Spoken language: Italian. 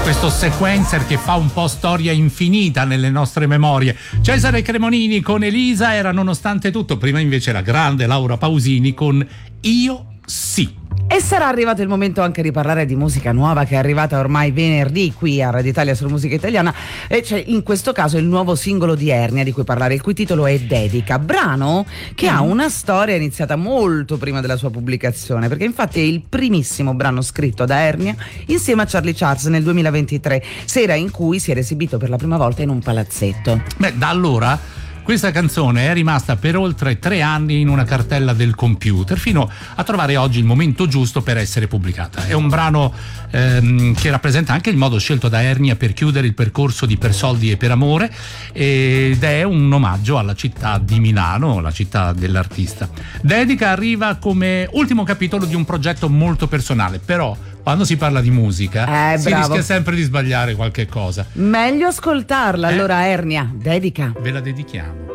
questo sequencer che fa un po' storia infinita nelle nostre memorie. Cesare Cremonini con Elisa era Nonostante tutto, prima invece la grande Laura Pausini con Io sì. E sarà arrivato il momento anche di parlare di musica nuova che è arrivata ormai venerdì qui a Radio Italia sulla musica italiana, e c'è in questo caso il nuovo singolo di Ernia di cui parlare, il cui titolo è Dedica, brano che ha una storia iniziata molto prima della sua pubblicazione, perché infatti è il primissimo brano scritto da Ernia insieme a Charlie Charles nel 2023, sera in cui si era esibito per la prima volta in un palazzetto. Beh, da allora questa canzone è rimasta per oltre 3 anni in una cartella del computer, fino a trovare oggi il momento giusto per essere pubblicata. È un brano che rappresenta anche il modo scelto da Ernia per chiudere il percorso di Per soldi e per amore, ed è un omaggio alla città di Milano, la città dell'artista. Dedica arriva come ultimo capitolo di un progetto molto personale, però quando si parla di musica si rischia sempre di sbagliare qualche cosa. Meglio ascoltarla, allora Ernia, Dedica. Ve la dedichiamo.